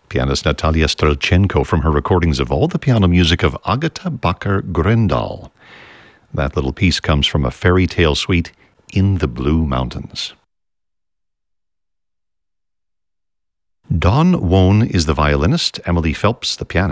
Pianist Natalia Strelchenko from her recordings of all the piano music of Agata Bakker-Grøndahl. That little piece comes from a fairy tale suite, In the Blue Mountains. Dawn Wone is the violinist, Emily Phelps the pianist.